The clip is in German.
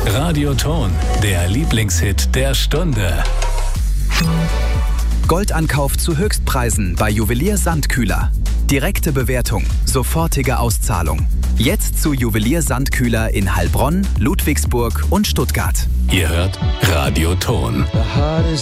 Radioton, der Lieblingshit der Stunde. Goldankauf zu Höchstpreisen bei Juwelier Sandkühler. Direkte Bewertung, sofortige Auszahlung. Jetzt zu Juwelier Sandkühler in Heilbronn, Ludwigsburg und Stuttgart. Ihr hört Radioton.